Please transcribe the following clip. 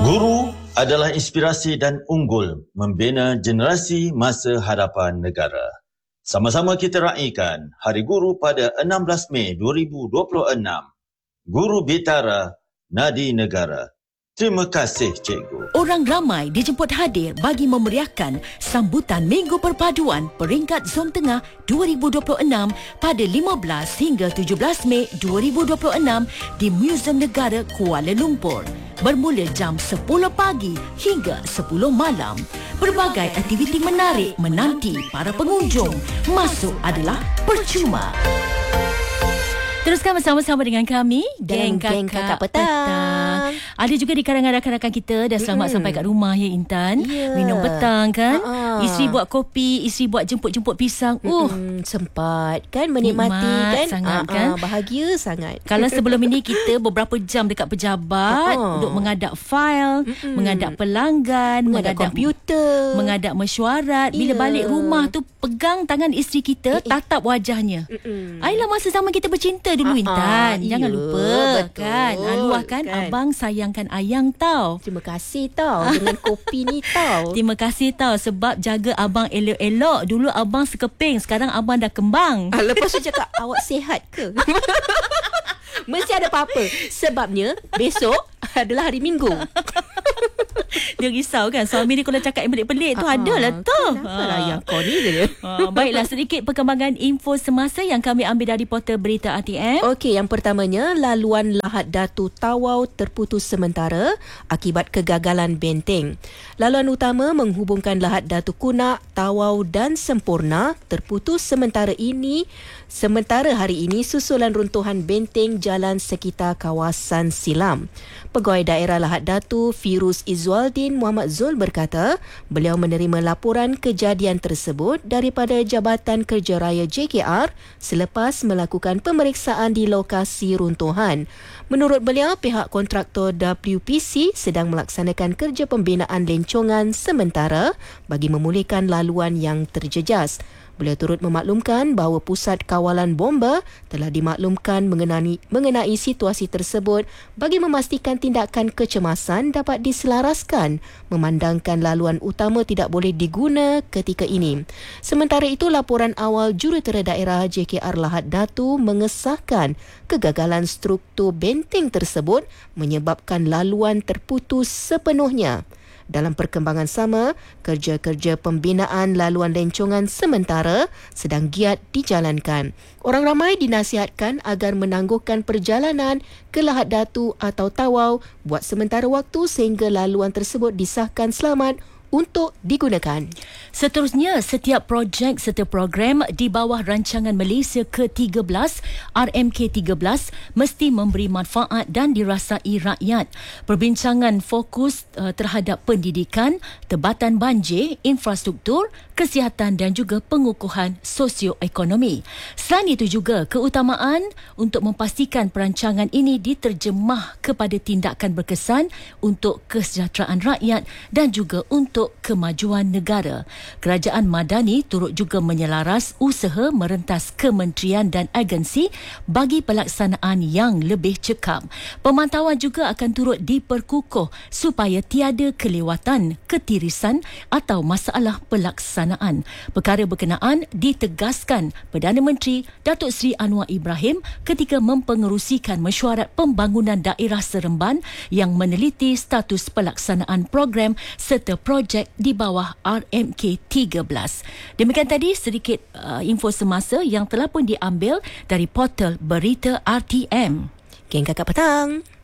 Guru adalah inspirasi dan unggul membina generasi masa hadapan negara. Sama-sama kita raikan Hari Guru pada 16 Mei 2026. Guru Bitara, Nadi Negara. Terima kasih, Cikgu. Orang ramai dijemput hadir bagi memeriahkan sambutan Minggu Perpaduan peringkat Zon Tengah 2026 pada 15 hingga 17 Mei 2026 di Museum Negara Kuala Lumpur. Bermula jam 10 pagi hingga 10 malam. Berbagai aktiviti menarik menanti para pengunjung. Masuk adalah percuma. Teruskan bersama-sama dengan kami, Geng Kakak Petang. Ada juga di kalangan rakan-rakan kita dah selamat sampai kat rumah ya Intan. Minum petang kan. Isteri buat kopi, isteri buat jemput-jemput pisang. Sempat kan menikmati kan. Sangat kan. Bahagia sangat. Kalau sebelum ini kita beberapa jam dekat pejabat untuk mengadap fail, mengadap pelanggan, mengadap komputer, mengadap mesyuarat. Bila balik rumah tu pegang tangan isteri kita, tatap wajahnya. Ayolah masa zaman kita bercinta dulu Intan. Jangan lupa betul. Kan. Luahkan kan. Abang sayangkan ayang tau. Terima kasih tau dengan kopi ni tau. Terima kasih tau sebab jaga abang elok-elok. Dulu abang sekeping, sekarang abang dah kembang. Lepas tu cakap awak sihat ke? Mesti ada apa-apa. Sebabnya besok adalah hari Minggu. Dia risau kan. Suami dia kalau cakap yang pelik-pelik tu adalah tu. Kenapa yang kau ni je? Baiklah, sedikit perkembangan info semasa yang kami ambil dari portal berita RTM. Okey, yang pertamanya, laluan Lahad Datu Tawau terputus sementara akibat kegagalan benteng. Laluan utama menghubungkan Lahad Datu Kunak, Tawau dan Sempurna terputus sementara hari ini susulan runtuhan benteng jalan sekitar kawasan Silam. Pegawai Daerah Lahad Datu Firuz Izzualdin Muhammad Zul berkata beliau menerima laporan kejadian tersebut daripada Jabatan Kerja Raya JKR selepas melakukan pemeriksaan di lokasi runtuhan. Menurut beliau, pihak kontraktor WPC sedang melaksanakan kerja pembinaan lencongan sementara bagi memulihkan laluan yang terjejas. Beliau turut memaklumkan bahawa Pusat Kawalan Bomba telah dimaklumkan mengenai situasi tersebut bagi memastikan tindakan kecemasan dapat diselaraskan memandangkan laluan utama tidak boleh diguna ketika ini. Sementara itu, laporan awal Jurutera Daerah JKR Lahad Datu mengesahkan kegagalan struktur benteng tersebut menyebabkan laluan terputus sepenuhnya. Dalam perkembangan sama, kerja-kerja pembinaan laluan lencongan sementara sedang giat dijalankan. Orang ramai dinasihatkan agar menangguhkan perjalanan ke Lahad Datu atau Tawau buat sementara waktu sehingga laluan tersebut disahkan selamat untuk digunakan. Seterusnya, setiap projek serta program di bawah rancangan Malaysia ke-13 RMK13 mesti memberi manfaat dan dirasai rakyat. Perbincangan fokus terhadap pendidikan, tebatan banjir, infrastruktur, kesihatan dan juga pengukuhan sosioekonomi. Selain itu juga keutamaan untuk memastikan perancangan ini diterjemah kepada tindakan berkesan untuk kesejahteraan rakyat dan juga untuk kemajuan negara. Kerajaan Madani turut juga menyelaras usaha merentas kementerian dan agensi bagi pelaksanaan yang lebih cekap. Pemantauan juga akan turut diperkukuh supaya tiada kelewatan, ketirisan atau masalah pelaksanaan. Perkara berkenaan ditegaskan Perdana Menteri Datuk Seri Anwar Ibrahim ketika mempengerusikan mesyuarat pembangunan daerah Seremban yang meneliti status pelaksanaan program serta projek di bawah RMK13. Demikian tadi sedikit info semasa yang telah pun diambil dari portal berita RTM. Geng Kakak Petang.